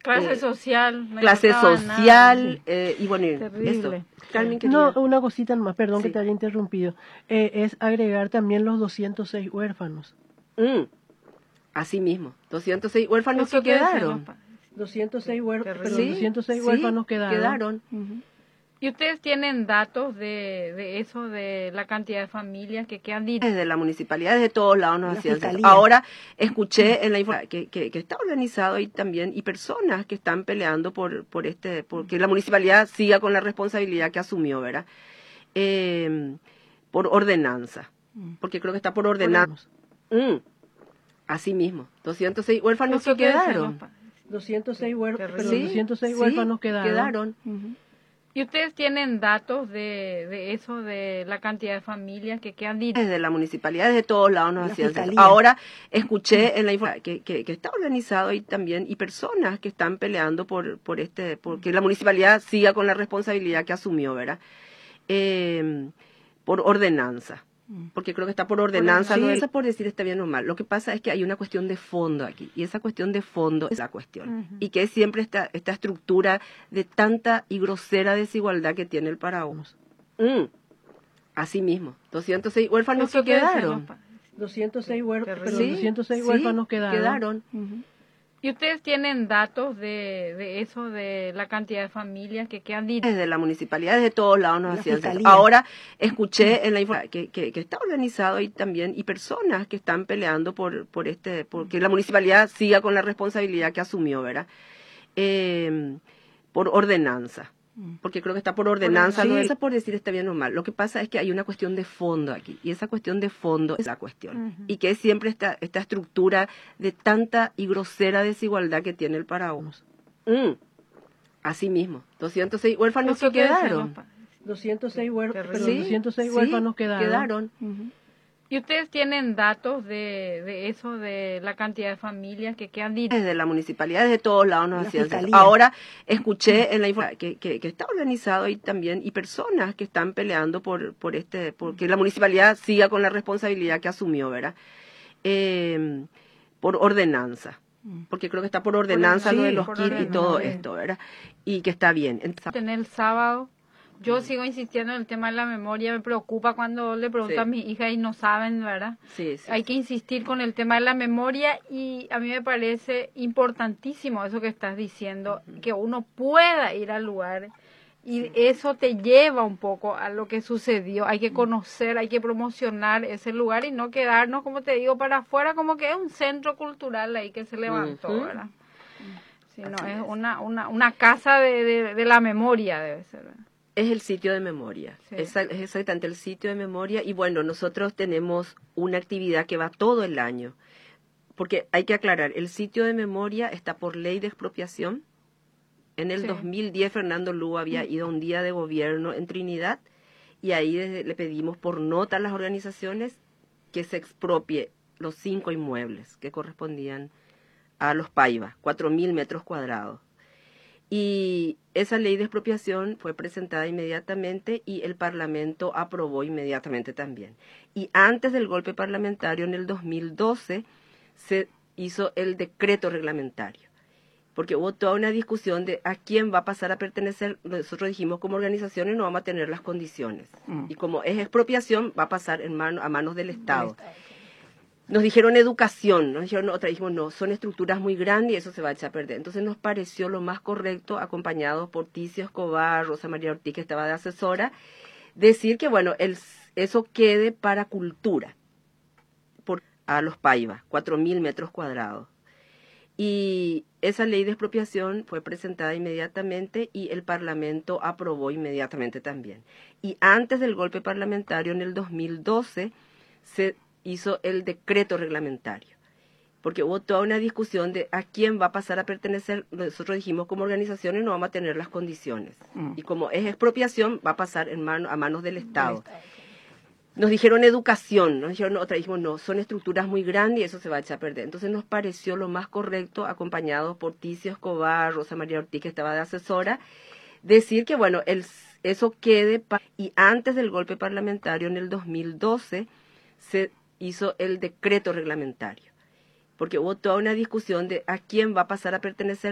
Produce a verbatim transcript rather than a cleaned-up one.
Clase eh, social. No clase social, sí. eh, y bueno, Terrible. eso. Carmen, quería... No, una cosita más, perdón Sí. que te haya interrumpido. Eh, es agregar también los doscientos seis huérfanos. Mm, así mismo, doscientos seis huérfanos Eso que te decían quedaron. los padres. doscientos seis, huer... Terrible. perdón, Sí, doscientos seis sí, huérfanos quedaron. quedaron. Ujú. ¿Y ustedes tienen datos de, de eso, de la cantidad de familias que quedan directas? Desde la municipalidad, desde todos lados nos La hacían fiscalía. censo. Ahora escuché en la información que, que, que está organizado ahí también y personas que están peleando por, por este, porque la municipalidad siga con la responsabilidad que asumió, ¿verdad? Eh, por ordenanza, porque creo que está por ordenanza. Mm, así mismo, doscientos seis huérfanos Eso que te decían los quedaron. padres. doscientos seis, huer... Terrible. perdón, Sí, doscientos seis sí, huérfanos quedaron. quedaron. Ujú. ¿Y ustedes tienen datos de, de eso, de la cantidad de familias que quedan directas? Desde la municipalidad, desde todos lados nos La hacían censo. fiscalía. Ahora escuché en la información que, que, que está organizado ahí también y personas que están peleando por, por este, porque la municipalidad siga con la responsabilidad que asumió, ¿verdad? Eh, por ordenanza, porque creo que está por ordenanza. No es por decir está bien o mal. Lo que pasa es que hay una cuestión de fondo aquí, y esa cuestión de fondo es la cuestión. Ujú. Y que es siempre esta, esta estructura de tanta y grosera desigualdad que tiene el Paraguas. Mm, así mismo, doscientos seis huérfanos Eso que te decían los quedaron. padres. doscientos seis, huer... Terrible. perdón, Sí, doscientos seis sí, huérfanos quedaron. quedaron. Ujú. ¿Y ustedes tienen datos de, de eso, de la cantidad de familias que quedan directas? Desde la municipalidad, desde todos lados nos La hacían censo. fiscalía. Ahora escuché en la información que, que, que está organizado ahí también y personas que están peleando por, por este, porque la municipalidad siga con la responsabilidad que asumió, ¿verdad? Eh, por ordenanza, porque creo que está por ordenanza. No es por decir está bien o mal. Lo que pasa es que hay una cuestión de fondo aquí, y esa cuestión de fondo es la cuestión. Ujú. Y que es siempre esta, esta estructura de tanta y grosera desigualdad que tiene el Paraguas. Mm, así mismo, doscientos seis huérfanos Eso que te decían los quedaron. padres. doscientos seis, huer... Terrible. perdón, Sí, doscientos seis sí, huérfanos quedaron. quedaron. Ujú. ¿Y ustedes tienen datos de, de eso, de la cantidad de familias que quedan directas? Desde la municipalidad, desde todos lados nos La hacían censo. fiscalía. Ahora escuché en la información que, que, que está organizado ahí también y personas que están peleando por, por este, porque la municipalidad siga con la responsabilidad que asumió, ¿verdad? Eh, por ordenanza, porque creo que está por ordenanza Sí, lo de los por kits y ordenanza, todo sí. esto, ¿verdad? Y que está bien. Entonces, Tener el sábado. Yo sigo insistiendo en el tema de la memoria, me preocupa cuando le pregunto Sí. a mis hijas y no saben, ¿verdad? sí, sí, Hay sí. que insistir con el tema de la memoria y a mí me parece importantísimo eso que estás diciendo, que uno pueda ir al lugar y eso te lleva un poco a lo que sucedió. Hay que conocer, hay que promocionar ese lugar y no quedarnos, como te digo, para afuera, como que es un centro cultural ahí que se levantó, Ujú. ¿verdad? Sino Así es es. una, una, una casa de, de, de la memoria, debe ser, ¿verdad? Es el sitio de memoria, Sí. es, es exactamente el sitio de memoria. Y bueno, nosotros tenemos una actividad que va todo el año, porque hay que aclarar, el sitio de memoria está por ley de expropiación. En el Sí. dos mil diez Fernando Lugo había ido a un día de gobierno en Trinidad y ahí desde- le pedimos por nota a las organizaciones que se expropie los cinco inmuebles que correspondían a los Paiva, cuatro mil metros cuadrados. Y esa ley de expropiación fue presentada inmediatamente y el Parlamento aprobó inmediatamente también. Y antes del golpe parlamentario, en el dos mil doce, se hizo el decreto reglamentario, porque hubo toda una discusión de a quién va a pasar a pertenecer. Nosotros dijimos como organizaciones no vamos a tener las condiciones. Mm. Y como es expropiación, va a pasar en mano, a manos del Estado. Nos dijeron educación, nos dijeron otra, dijimos no, son estructuras muy grandes y eso se va a echar a perder. Entonces nos pareció lo más correcto, acompañados por Ticio Escobar, Rosa María Ortiz, que estaba de asesora, decir que bueno, el, eso quede para cultura, por, a los Paiva, cuatro mil metros cuadrados. Y esa ley de expropiación fue presentada inmediatamente y el Parlamento aprobó inmediatamente también. Y antes del golpe parlamentario, en el dos mil doce, se hizo el decreto reglamentario, porque hubo toda una discusión de a quién va a pasar a pertenecer. Nosotros dijimos como organizaciones no vamos a tener las condiciones. Mm. Y como es expropiación, va a pasar en mano, a manos del Estado. Nos dijeron educación, nos dijeron otra, dijimos no, son estructuras muy grandes y eso se va a echar a perder. Entonces nos pareció lo más correcto, acompañados por Ticio Escobar, Rosa María Ortiz, que estaba de asesora, decir que bueno, el, eso quede pa- y antes del golpe parlamentario, en el dos mil doce, se hizo el decreto reglamentario, porque hubo toda una discusión de a quién va a pasar a pertenecer.